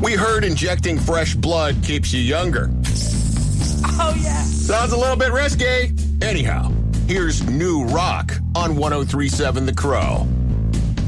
We heard injecting fresh blood keeps you younger. Oh, yeah. Sounds a little bit risky. Anyhow, here's New Rock on 103.7 The Crow.